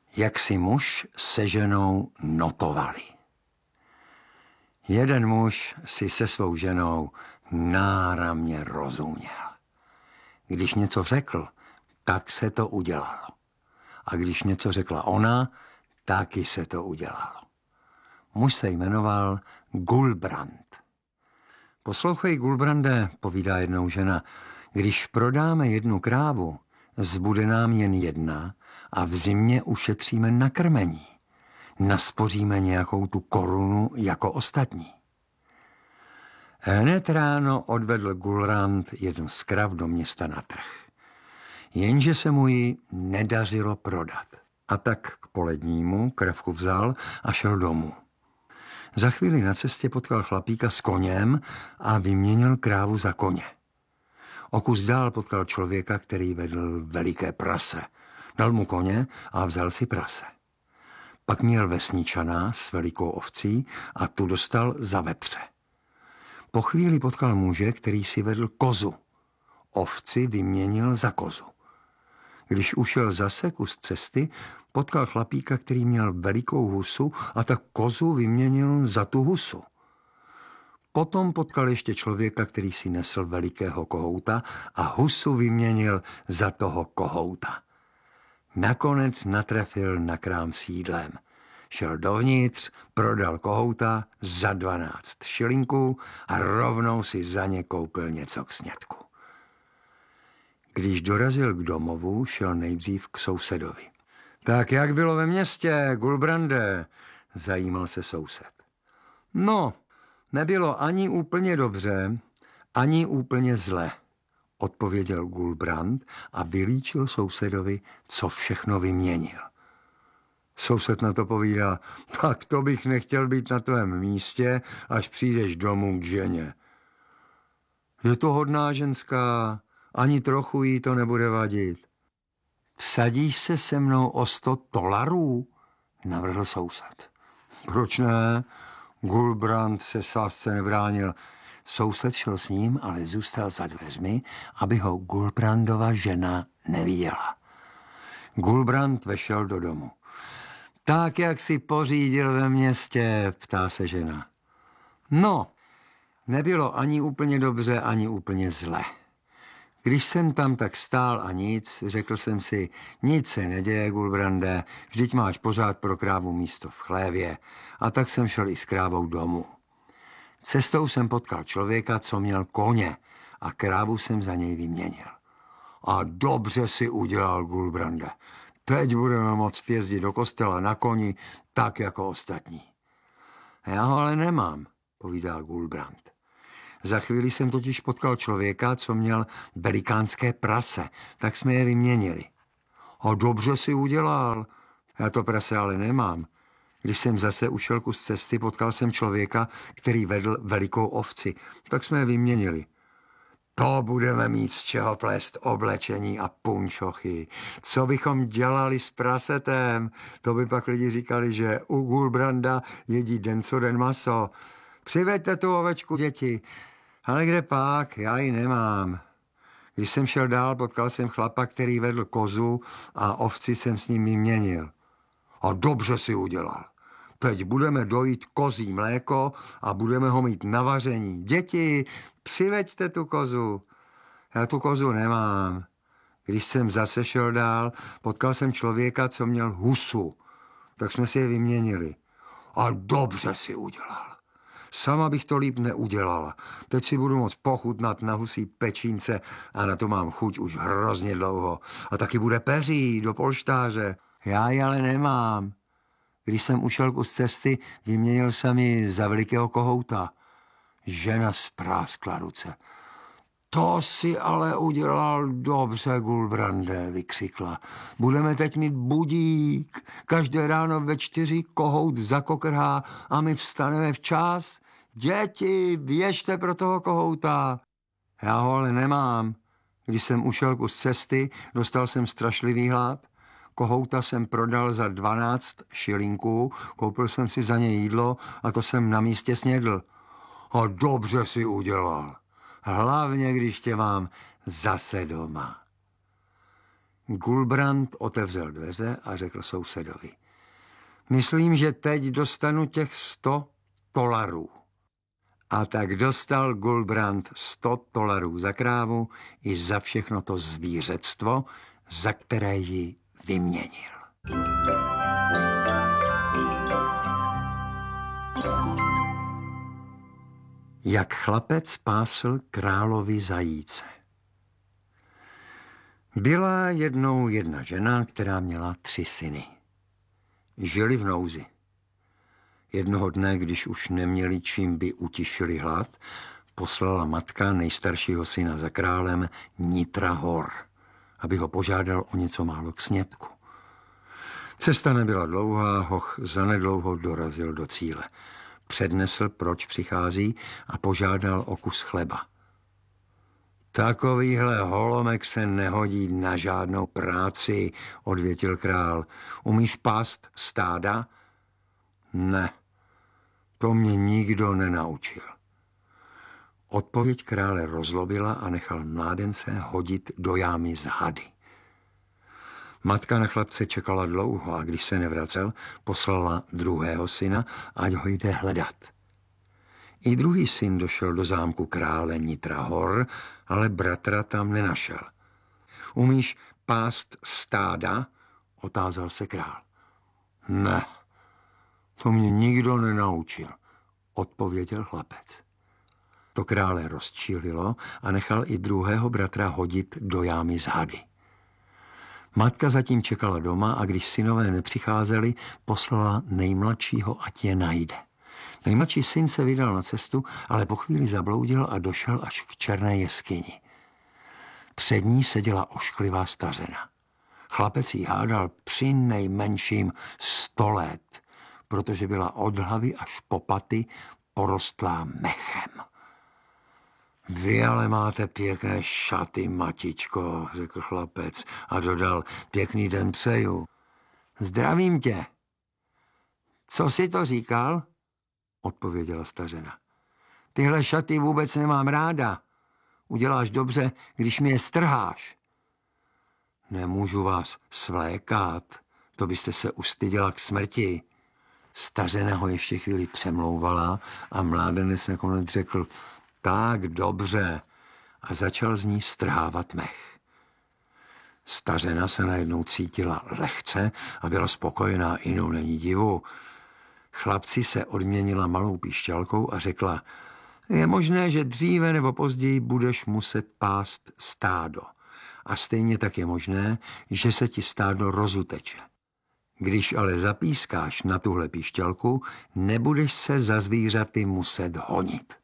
Jak si muž se ženou notovali. Jeden muž si se svou ženou náramně rozuměl. Když něco řekl, tak se to udělalo. A když něco řekla ona, taky se to udělalo. Muž se jmenoval Gulbrand. Poslouchej, Gulbrande, povídá jednou žena, když prodáme jednu krávu, zbude nám jen jedna a v zimě ušetříme na krmení. Naspoříme nějakou tu korunu jako ostatní. Hned ráno odvedl Gulbrand jednu z krav do města na trh. Jenže se mu ji nedařilo prodat. A tak k polednímu kravku vzal a šel domů. Za chvíli na cestě potkal chlapíka s koněm a vyměnil krávu za koně. O kus dál potkal člověka, který vedl veliké prase. Dal mu koně a vzal si prase. Pak měl vesničana s velikou ovcí a tu dostal za vepře. Po chvíli potkal muže, který si vedl kozu. Ovci vyměnil za kozu. Když ušel zase kus cesty, potkal chlapíka, který měl velikou husu a tak kozu vyměnil za tu husu. Potom potkal ještě člověka, který si nesl velikého kohouta a husu vyměnil za toho kohouta. Nakonec natrefil na krám s jídlem. Šel dovnitř, prodal kohouta za 12 šilinků a rovnou si za ně koupil něco k sňatku. Když dorazil k domovu, šel nejdřív k sousedovi. Tak jak bylo ve městě, Gulbrande? Zajímal se soused. No, nebylo ani úplně dobře, ani úplně zle, odpověděl Gulbrand a vylíčil sousedovi, co všechno vyměnil. Soused na to povídá, tak to bych nechtěl být na tvém místě, až přijdeš domů k ženě. Je to hodná ženská, ani trochu jí to nebude vadit. Vsadíš se se mnou o $100? Navrhl soused. Proč ne? Gulbrand se sázce nebránil. Soused šel s ním, ale zůstal za dveřmi, aby ho Gulbrandova žena neviděla. Gulbrand vešel do domu. Tak, jak si pořídil ve městě, ptá se žena. No, nebylo ani úplně dobře, ani úplně zle. Když jsem tam tak stál a nic, řekl jsem si, nic se neděje, Gulbrande, vždyť máš pořád pro krávu místo v chlévě. A tak jsem šel i s krávou domů. Cestou jsem potkal člověka, co měl koně a krávu jsem za něj vyměnil. A dobře si udělal, Gulbrande. Teď budeme moct jezdit do kostela na koni, tak jako ostatní. Já ho ale nemám, povídal Gulbrand. Za chvíli jsem totiž potkal člověka, co měl velikánské prase, tak jsme je vyměnili. A dobře si udělal. Já to prase ale nemám. Když jsem zase ušel kus cesty, potkal jsem člověka, který vedl velikou ovci, tak jsme je vyměnili. To budeme mít z čeho plést oblečení a punčochy. Co bychom dělali s prasetem? To by pak lidi říkali, že u Gulbranda jedí den co den maso. Přiveďte tu ovečku, děti. Ale kde pak? Já ji nemám. Když jsem šel dál, potkal jsem chlapa, který vedl kozu a ovci jsem s ním vyměnil. A dobře si udělal. Teď budeme dojít kozí mléko a budeme ho mít na vaření. Děti, přiveďte tu kozu. Já tu kozu nemám. Když jsem zase šel dál, potkal jsem člověka, co měl husu. Tak jsme si je vyměnili. A dobře si udělal. Sama bych to líp neudělala. Teď si budu moct pochutnat na husí pečínce a na to mám chuť už hrozně dlouho. A taky bude peří do polštáře. Já ji ale nemám. Když jsem ušel kus cesty, vyměnil jsem ji za velikého kohouta. Žena spráskla ruce. To si ale udělal dobře, Gulbrande, vykřikla. Budeme teď mít budík. Každé ráno ve 4 kohout zakokrhá a my vstaneme včas. Děti, běžte pro toho kohouta. Já ho ale nemám. Když jsem ušel kus cesty, dostal jsem strašlivý hlad. Kohouta jsem prodal za 12 šilinků, koupil jsem si za ně jídlo a to jsem na místě snědl. A dobře si udělal. Hlavně, když tě mám zase doma. Gulbrand otevřel dveře a řekl sousedovi: myslím, že teď dostanu těch 100 tolarů. A tak dostal Gulbrand 100 tolarů za krávu i za všechno to zvířectvo, za které ji vyměnil. Jak chlapec pásl královi zajíce. Byla jednou jedna žena, která měla 3 syny. Žili v nouzi. Jednoho dne, když už neměli čím by utišili hlad, poslala matka nejstaršího syna za králem Nitra Hor, aby ho požádal o něco málo k snědku. Cesta nebyla dlouhá, hoch zanedlouho dorazil do cíle. Přednesl, proč přichází, a požádal o kus chleba. Takovýhle holomek se nehodí na žádnou práci, odvětil král. Umíš pást stáda? Ne, to mě nikdo nenaučil. Odpověď krále rozlobila a nechal mládence hodit do jámy z hady. Matka na chlapce čekala dlouho a když se nevracel, poslala druhého syna, ať ho jde hledat. I druhý syn došel do zámku krále Nitra Hor, ale bratra tam nenašel. Umíš pást stáda? Otázal se král. Ne, to mě nikdo nenaučil, odpověděl chlapec. To krále rozčílilo a nechal i druhého bratra hodit do jámy z hady. Matka zatím čekala doma a když synové nepřicházeli, poslala nejmladšího, ať je najde. Nejmladší syn se vydal na cestu, ale po chvíli zabloudil a došel až k černé jeskyni. Před ní seděla ošklivá stařena. Chlapec jí hádal při nejmenším 100 let, protože byla od hlavy až po paty porostlá mechem. Vy ale máte pěkné šaty, matičko, řekl chlapec a dodal: pěkný den přeju. Zdravím tě. Co jsi to říkal? Odpověděla stařena. Tyhle šaty vůbec nemám ráda. Uděláš dobře, když mi je strháš. Nemůžu vás svlékat, to byste se ustyděla k smrti. Stařena ho ještě chvíli přemlouvala a mládenec nakonec řekl: tak dobře, a začal z ní strhávat mech. Stařena se najednou cítila lehce a byla spokojená, jinou není divu. Chlapci se odměnila malou píšťalkou a řekla: je možné, že dříve nebo později budeš muset pást stádo. A stejně tak je možné, že se ti stádo rozuteče. Když ale zapískáš na tuhle píšťalku, nebudeš se za zvířaty muset honit.